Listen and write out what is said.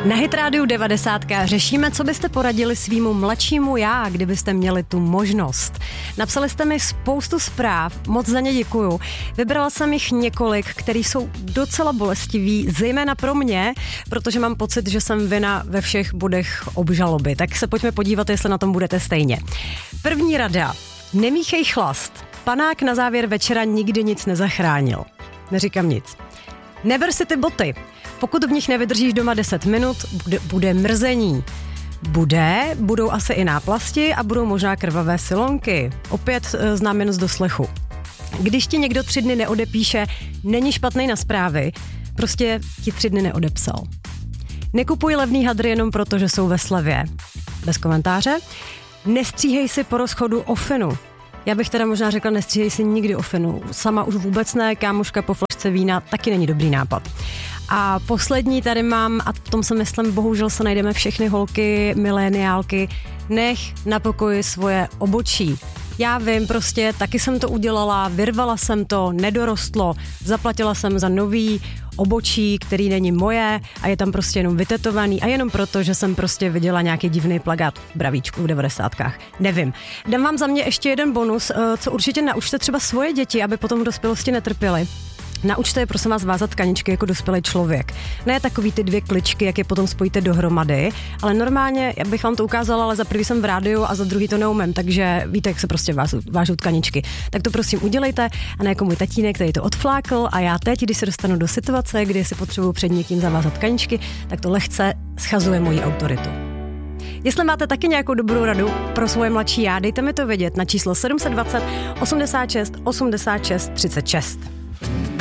Na Hit Radio 90 řešíme, co byste poradili svýmu mladšímu já, kdybyste měli tu možnost. Napsali jste mi spoustu zpráv, moc za ně děkuju. Vybrala jsem jich několik, který jsou docela bolestivý, zejména pro mě, protože mám pocit, že jsem vina ve všech bodech obžaloby. Tak se pojďme podívat, jestli na tom budete stejně. První rada. Nemíchej chlast. Panák na závěr večera nikdy nic nezachránil. Neříkám nic. Neber si ty boty. Pokud v nich nevydržíš doma 10 minut, bude mrzení. Budou asi i náplasti a budou možná krvavé silonky. Opět znám jen z doslechu. Když ti někdo 3 dny neodepíše, není špatnej na zprávy, prostě ti 3 dny neodepsal. Nekupuj levný hadry jenom proto, že jsou ve slevě. Bez komentáře. Nestříhej si po rozchodu ofinu. Já bych teda možná řekla, nestříhej si nikdy ofinu. Sama už vůbec ne, kámoška po flašce vína taky není dobrý nápad. A poslední tady mám, a v tom se myslím, bohužel se najdeme všechny holky, mileniálky, nech na pokoji svoje obočí. Já vím, prostě taky jsem to udělala, vyrvala jsem to, nedorostlo, zaplatila jsem za nový obočí, který není moje a je tam prostě jenom vytetovaný a jenom proto, že jsem prostě viděla nějaký divný plakát v Bravíčku v 90kách. Nevím. Dám vám za mě ještě jeden bonus, co určitě naučte třeba svoje děti, aby potom v dospělosti netrpěli. Naučte je, prosím vás, vázat tkaničky jako dospělý člověk. Ne takový ty 2 kličky, jak je potom spojíte dohromady, ale normálně, já bych vám to ukázala, ale za prvý jsem v rádiu a za druhý to neumím, takže víte, jak se prostě vážou tkaničky. Tak to prosím udělejte a ne jako můj tatínek, který to odflákl a já teď, když se dostanu do situace, kdy si potřebuju před někým zavázat tkaničky, tak to lehce schazuje moji autoritu. Jestli máte taky nějakou dobrou radu pro svoje mladší já, dejte mi to vědět na číslo 720 86 86 36.